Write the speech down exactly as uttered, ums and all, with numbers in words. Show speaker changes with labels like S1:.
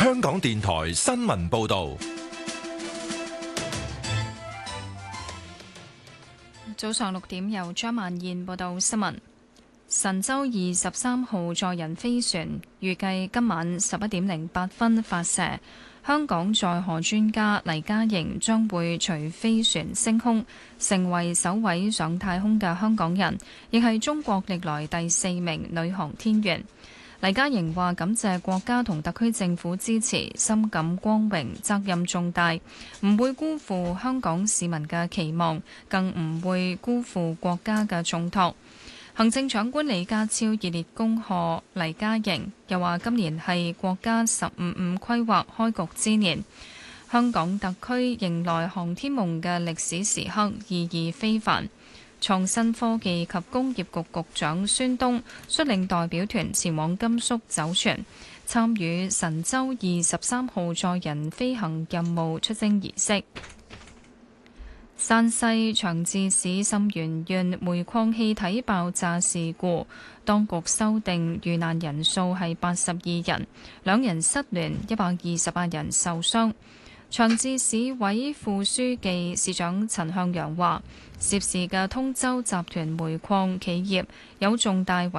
S1: 香港電台新聞報道。
S2: 早上六點，由張曼燕報道新聞。神舟二十三號載人飛船預計今晚十一點零八分發射。香港載荷專家黎嘉瑩將會隨飛船升空，成為首位上太空嘅香港人，亦係中國歷來第四名女航天員。黎嘉瑩話：感謝國家同特區政府支持，深感光榮，責任重大，唔會辜負香港市民嘅期望，更唔會辜負國家嘅重託。行政長官李家超熱烈恭賀黎嘉瑩，又話今年係國家十五五規劃開局之年，香港特區迎來航天夢嘅歷史時刻，意義非凡。創新科技及工業局局長孫東率領代表團前往甘肅酒泉，參與神舟二十三號載人飛行任務出征儀式。山西長治市沁源縣煤礦氣體爆炸事故，當局修訂遇難人數係八十二人，兩人失聯，一百二十八人受傷。長治市委副書記、市長陳向陽話：涉事嘅通州集團煤礦企業有重大違